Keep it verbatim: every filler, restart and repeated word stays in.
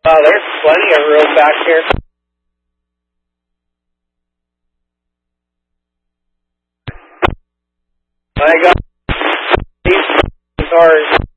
Wow, there's plenty of room back here. My God, these cars.